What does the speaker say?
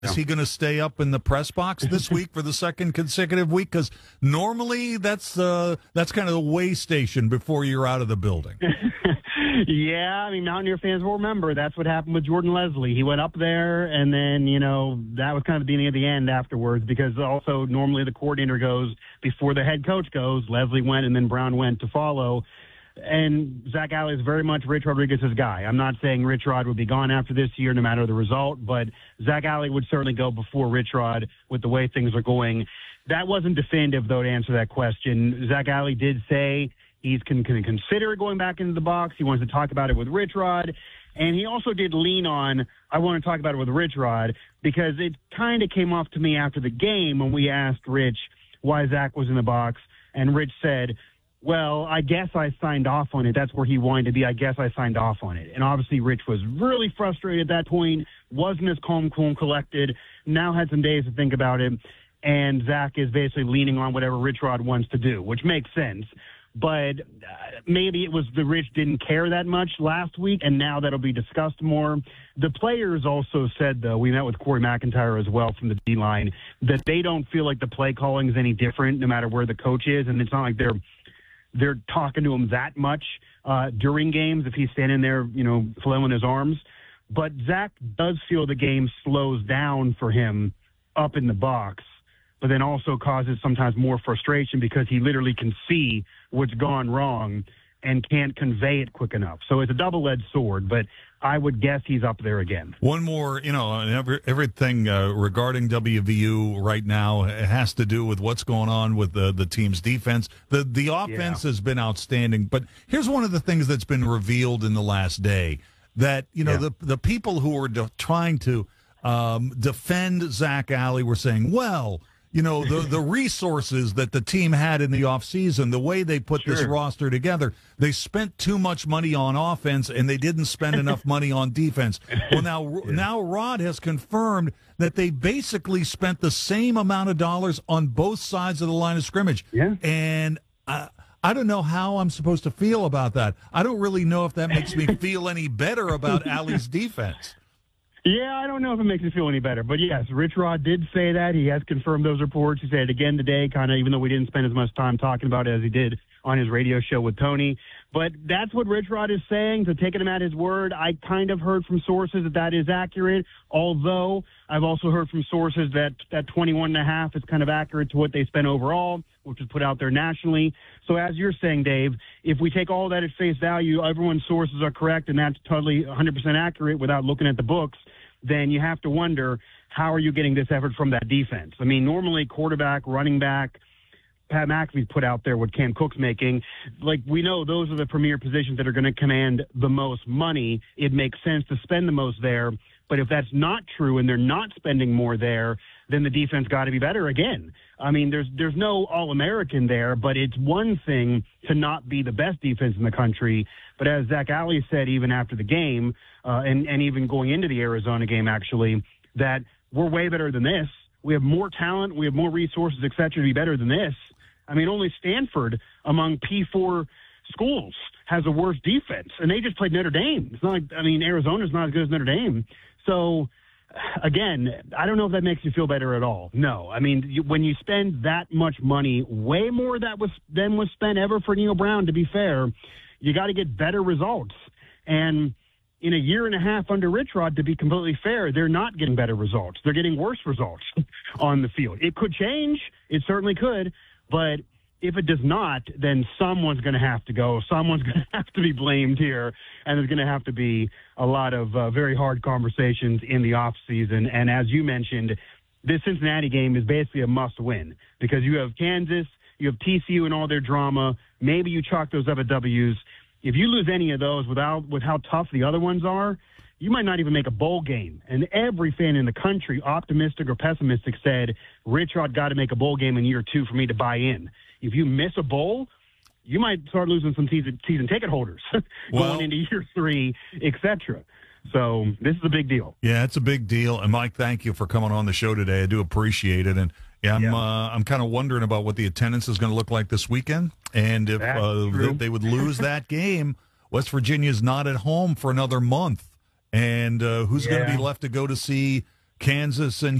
Is he going to stay up in the press box this week for the second consecutive week? Because normally that's kind of the way station before you're out of the building. Yeah, I mean, Mountaineer fans will remember that's what happened with Jordan Leslie. He went up there, and then, that was kind of the beginning of the end afterwards, because also normally the coordinator goes before the head coach goes. Leslie went, and then Brown went to follow. And Zach Alley is very much Rich Rodriguez's guy. I'm not saying Rich Rod would be gone after this year no matter the result, but Zach Alley would certainly go before Rich Rod with the way things are going. That wasn't definitive, though, to answer that question. Zach Alley did say he's can consider going back into the box. He wants to talk about it with Rich Rod. And he also did lean on, I want to talk about it with Rich Rod, because it kind of came off to me after the game when we asked Rich why Zach was in the box. And Rich said, well, I guess I signed off on it. That's where he wanted to be. I guess I signed off on it. And obviously Rich was really frustrated at that point, wasn't as calm, cool, and collected, now had some days to think about it. And Zach is basically leaning on whatever Rich Rod wants to do, which makes sense. But maybe it was the Rich didn't care that much last week, and now that'll be discussed more. The players also said, though, we met with Corey McIntyre as well from the D-line, that they don't feel like the play calling is any different no matter where the coach is, and it's not like they're talking to him that much during games if he's standing there, flailing his arms. But Zach does feel the game slows down for him up in the box, but then also causes sometimes more frustration because he literally can see what's gone wrong and can't convey it quick enough. So it's a double-edged sword, but I would guess he's up there again. One more, everything regarding WVU right now has to do with what's going on with the team's defense. The offense has been outstanding, but here's one of the things that's been revealed in the last day, that, the people who were trying to defend Zach Alley were saying, well, the resources that the team had in the offseason, the way they put this roster together, they spent too much money on offense and they didn't spend enough money on defense. Well, now Rod has confirmed that they basically spent the same amount of dollars on both sides of the line of scrimmage. Yeah. And I don't know how I'm supposed to feel about that. I don't really know if that makes me feel any better about Alley's defense. Yeah, I don't know if it makes me feel any better. But, yes, Rich Rod did say that. He has confirmed those reports. He said it again today, kind of, even though we didn't spend as much time talking about it as he did on his radio show with Tony. But that's what Rich Rod is saying, so taking him at his word. I kind of heard from sources that is accurate, although I've also heard from sources that 21.5 is kind of accurate to what they spent overall, which was put out there nationally. So as you're saying, Dave, if we take all that at face value, everyone's sources are correct, and that's totally 100% accurate without looking at the books, then you have to wonder, how are you getting this effort from that defense? I mean, normally quarterback, running back, Pat McAfee's put out there what Cam Cook's making. Like, we know those are the premier positions that are going to command the most money. It makes sense to spend the most there. But if that's not true and they're not spending more there, then the defense got to be better again. I mean, there's no All-American there, but it's one thing to not be the best defense in the country. But as Zach Alley said, even after the game, and even going into the Arizona game, actually, that we're way better than this. We have more talent, we have more resources, et cetera, to be better than this. I mean, only Stanford among P4 schools has a worse defense, and they just played Notre Dame. It's not like, Arizona's not as good as Notre Dame. So, again, I don't know if that makes you feel better at all. No. I mean, when you spend that much money, way more than was spent ever for Neil Brown, to be fair, you got to get better results. And in a year and a half under Rich Rod, to be completely fair, they're not getting better results. They're getting worse results on the field. It could change. It certainly could. But if it does not, then someone's going to have to go. Someone's going to have to be blamed here, and there's going to have to be a lot of very hard conversations in the offseason. And as you mentioned, this Cincinnati game is basically a must-win because you have Kansas, you have TCU and all their drama. Maybe you chalk those up at W's. If you lose any of those with how tough the other ones are, you might not even make a bowl game. And every fan in the country, optimistic or pessimistic, said, Rich Rod got to make a bowl game in year 2 for me to buy in. If you miss a bowl, you might start losing some season ticket holders going into year 3, et cetera. So this is a big deal. Yeah, it's a big deal. And Mike, thank you for coming on the show today. I do appreciate it. And I'm kind of wondering about what the attendance is going to look like this weekend. And if they would lose that game, West Virginia's not at home for another month. And who's going to be left to go to see Kansas and